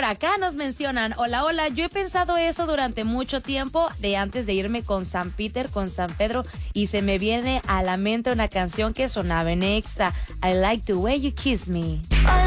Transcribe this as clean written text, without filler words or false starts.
acá nos mencionan, hola, yo he pensado eso durante mucho tiempo, de antes de irme con San Peter, con San Pedro, y se me viene a la mente una canción que sonaba en Exa, I like the way you kiss me.